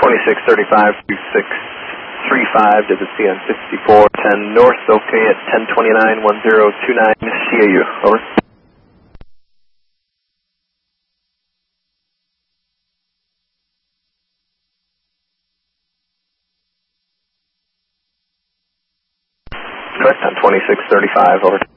2635, 2635, digit CN 6410 north, okay at 1029, 1029, CAU, over. Correct, on 2635, over.